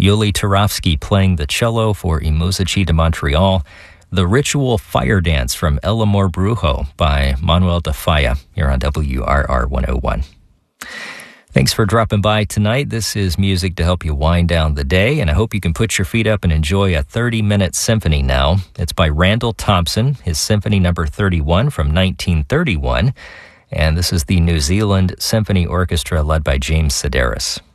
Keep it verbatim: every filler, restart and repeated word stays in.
Yuli Turovsky playing the cello for I Musici de Montreal. The Ritual Fire Dance from El Amor Brujo by Manuel de Falla here on W R R one oh one. Thanks for dropping by tonight. This is music to help you wind down the day, and I hope you can put your feet up and enjoy a thirty-minute symphony now. It's by Randall Thompson, his Symphony Number thirty-one from nineteen thirty-one, and this is the New Zealand Symphony Orchestra led by James Sedaris.